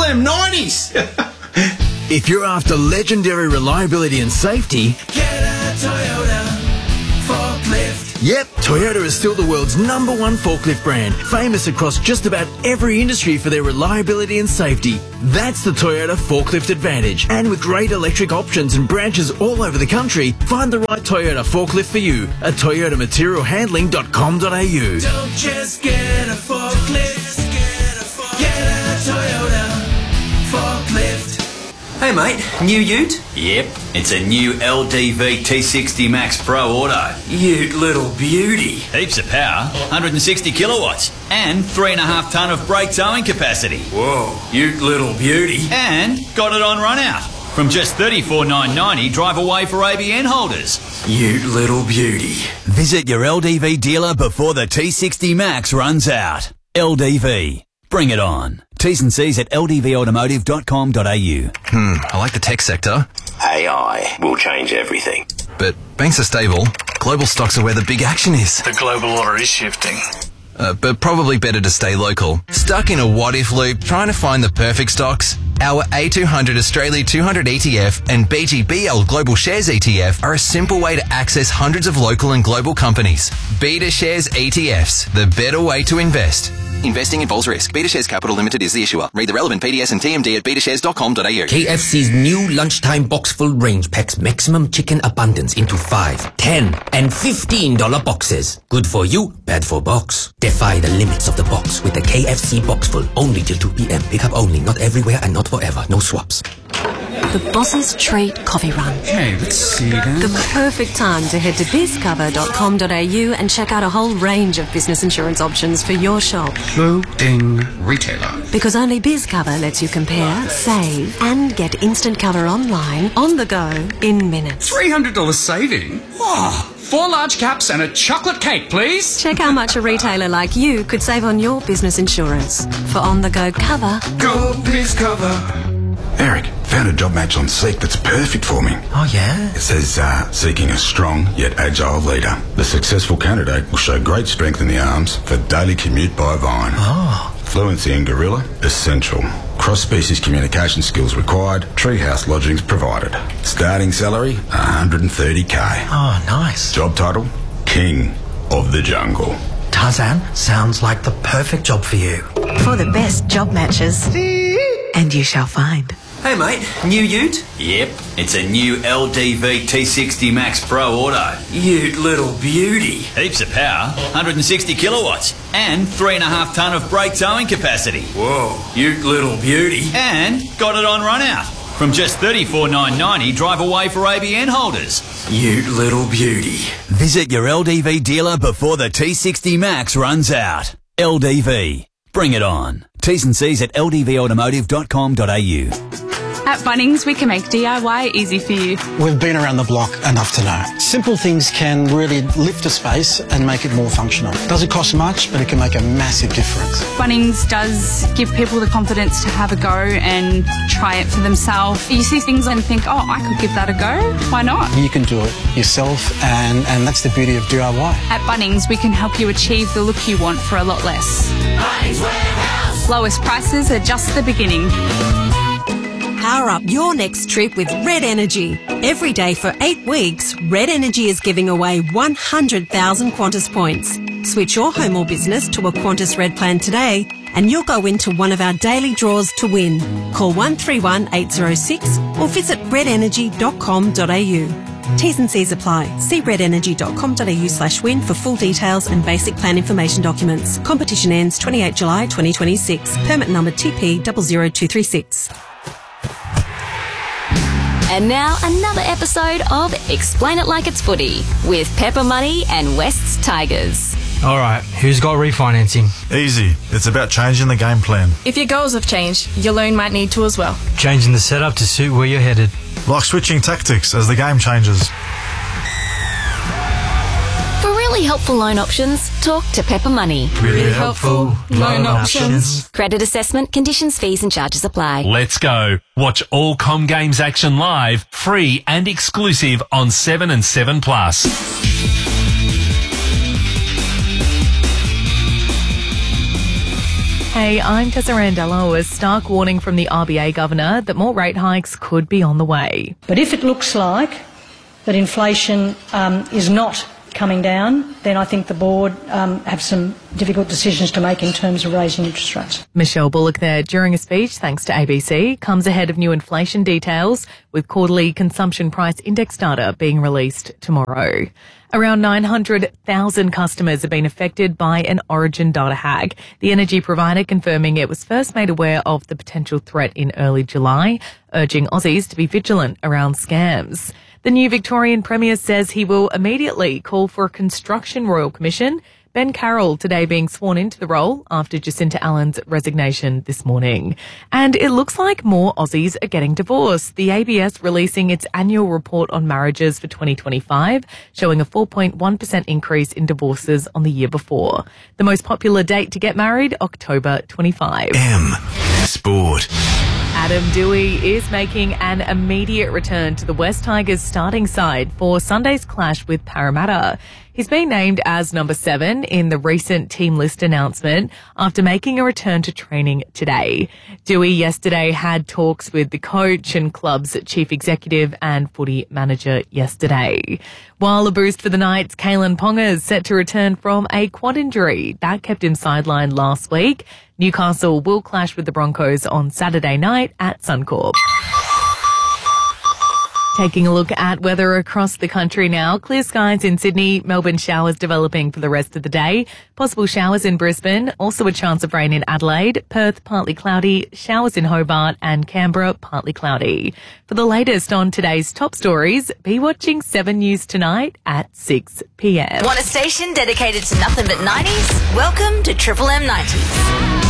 them 90s. If you're after legendary reliability and safety, Get a Toyota forklift. yep, Toyota is still the world's #1 forklift brand, famous across just about every industry for their reliability and safety. That's the Toyota Forklift Advantage. And with great electric options and branches all over the country, find the right Toyota forklift for you at toyotamaterialhandling.com.au. Don't just get a forklift. Get a Toyota forklift. Hey mate, new ute? Yep, it's a new LDV T60 Max Pro Auto. Ute little beauty. Heaps of power, 160 kilowatts, and 3.5 tonne of brake towing capacity. Whoa, ute little beauty. And got it on run out. From just $34,990 drive away for ABN holders. Ute little beauty. Visit your LDV dealer before the T60 Max runs out. LDV. Bring it on. T's and C's at ldvautomotive.com.au. I like the tech sector, AI will change everything. but banks are stable. Global stocks are where the big action is. The global order is shifting. But probably better to stay local. Stuck in a what-if loop trying to find the perfect stocks? Our A200 Australia 200 ETF and BGBL Global Shares ETF are a simple way to access hundreds of local and global companies. Beta Shares ETFs, the better way to invest. Investing involves risk. Beta Shares Capital Limited is the issuer. Read the relevant PDS and TMD at betashares.com.au. KFC's new lunchtime box full range packs maximum chicken abundance into $5, $10, and $15 boxes. Good for you, bad for box. Defy the limits of the box with the KFC box full only till 2 p.m. Pick up only, not everywhere and not forever. No swaps. The Boss's Treat Coffee Run. Hey, let's see then. The perfect time to head to bizcover.com.au and check out a whole range of business insurance options for your shop. Clothing retailer. Because only BizCover lets you compare, save, and get instant cover online, on the go, in minutes. $300 saving? Wow. 4 large caps and a chocolate cake, please. Check how much a retailer like you could save on your business insurance. For on-the-go cover, Go BizCover. Eric, found a job match on Seek that's perfect for me. Oh, yeah? It says, seeking a strong yet agile leader. The successful candidate will show great strength in the arms for daily commute by Vine. Oh. Fluency in Gorilla, essential. Cross-species communication skills required. Treehouse lodgings provided. Starting salary, $130K. Oh, nice. Job title, King of the Jungle. Tarzan, sounds like the perfect job for you. For the best job matches. And you shall find. Hey mate, new ute? Yep, it's a new LDV T60 Max Pro Auto. Ute little beauty. Heaps of power, 160 kilowatts, and 3.5 tonne of brake towing capacity. Whoa, ute little beauty. And got it on run out. From just $34,990 drive away for ABN holders. Ute little beauty. Visit your LDV dealer before the T60 Max runs out. LDV. Bring it on. T's and C's at ldvautomotive.com.au. At Bunnings, we can make DIY easy for you. We've been around the block enough to know. Simple things can really lift a space and make it more functional. Doesn't cost much, but it can make a massive difference. Bunnings does give people the confidence to have a go and try it for themselves. You see things and think, oh, I could give that a go. Why not? You can do it yourself, and that's the beauty of DIY. At Bunnings, we can help you achieve the look you want for a lot less. Bunnings Warehouse. Lowest prices are just the beginning. power up your next trip with Red Energy. Every day for 8 weeks, Red Energy is giving away 100,000 Qantas points. Switch your home or business to a Qantas Red plan today and you'll go into one of our daily draws to win. Call 131 806 or visit redenergy.com.au. T's and C's apply. See redenergy.com.au/win for full details and basic plan information documents. Competition ends 28 July 2026. Permit number TP00236. And now another episode of Explain It Like It's Footy with Pepper Money and West's Tigers. All right, who's got refinancing? Easy. It's about changing the game plan. If your goals have changed, your loan might need to as well. Changing the setup to suit where you're headed. Like switching tactics as the game changes. For really helpful loan options, talk to Pepper Money. Really helpful loan options. Credit assessment, conditions, fees and charges apply. Let's go. Watch all Com Games action live, free and exclusive on 7 and 7 Plus. Hey, I'm Tessa Randello. A stark warning from the RBA governor that more rate hikes could be on the way. But if it looks like that inflation is not coming down, then I think the board have some difficult decisions to make in terms of raising interest rates. Michelle Bullock there during a speech, thanks to ABC, comes ahead of new inflation details with quarterly consumption price index data being released tomorrow. Around 900,000 customers have been affected by an Origin data hack, the energy provider confirming it was first made aware of the potential threat in early July, urging Aussies to be vigilant around scams. The new Victorian Premier says he will immediately call for a construction royal commission. Ben Carroll today being sworn into the role after Jacinta Allen's resignation this morning. And it looks like more Aussies are getting divorced. The ABS releasing its annual report on marriages for 2025, showing a 4.1% increase in divorces on the year before. The most popular date to get married, October 25. Sport. Adam Doueihi is making an immediate return to the West Tigers starting side for Sunday's clash with Parramatta. He's been named as number 7 in the recent team list announcement after making a return to training today. Doueihi yesterday had talks with the coach and club's chief executive and footy manager yesterday. While a boost for the Knights, Kalen Ponga is set to return from a quad injury. That kept him sidelined last week. Newcastle will clash with the Broncos on Saturday night at Suncorp. Taking a look at weather across the country now. Clear skies in Sydney, Melbourne showers developing for the rest of the day. Possible showers in Brisbane, also a chance of rain in Adelaide. Perth, partly cloudy, showers in Hobart and Canberra, partly cloudy. For the latest on today's top stories, be watching 7 News tonight at 6 p.m. Want a station dedicated to nothing but 90s? Welcome to Triple M 90s.